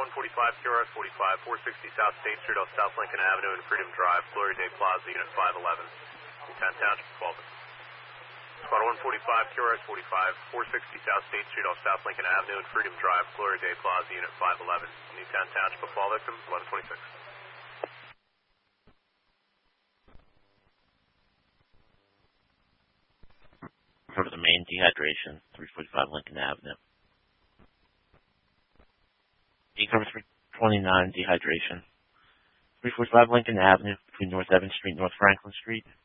145, QRS 45, 460 South State Street off South Lincoln Avenue and Freedom Drive, Gloria Day Plaza, Unit 511, Newtown Township, Baldwin. Squad 145, QRS 45, 460 South State Street off South Lincoln Avenue and Freedom Drive, Gloria Day Plaza, Unit 511, Newtown Township, fall victim, 1126. Cover the main dehydration, 345 Lincoln Avenue. Cover 329 dehydration, 345 Lincoln Avenue between North Evans Street and North Franklin Street.